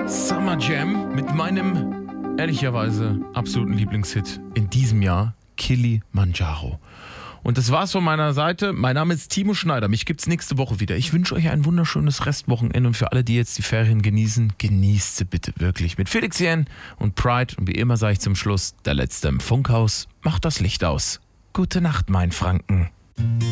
Summer Jam mit meinem ehrlicherweise absoluten Lieblingshit in diesem Jahr, Kilimanjaro. Und das war's von meiner Seite. Mein Name ist Timo Schneider. Mich gibt's nächste Woche wieder. Ich wünsche euch ein wunderschönes Restwochenende und für alle, die jetzt die Ferien genießen, genießt sie bitte wirklich mit Felix Jähn und Pride. Und wie immer sage ich zum Schluss, der Letzte im Funkhaus macht das Licht aus. Gute Nacht, mein Franken.